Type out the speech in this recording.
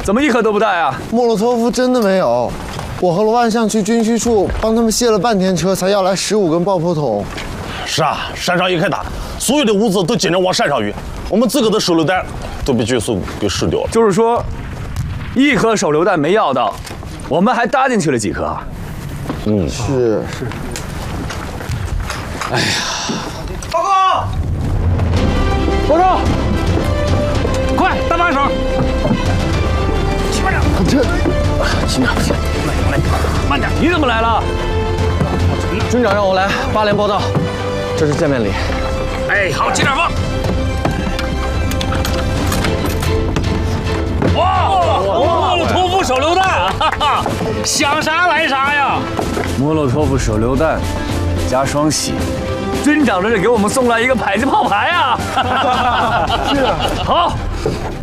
怎么一颗都不带啊？ 莫洛托夫真的没有，我和罗万象去军需处帮他们卸了半天车，才要来15根爆破筒。 是啊，山上一开打，所有的物资都紧着往山上运，我们自个的手榴弹都被军宿给试掉了。 就是说，一颗手榴弹没要到，我们还搭进去了几颗。 嗯，是。 哎呀，报告！报告！快，搭把手！慢点， 这， 轻点， 慢点！你怎么来了？ 军长让我来8连报道，这是见面礼。 哎，好，接点放。哇，莫洛托夫手榴弹，哈哈，想啥来啥呀！莫洛托夫手榴弹加双喜，军长这是给我们送来一个迫击炮排啊！ 是， 好，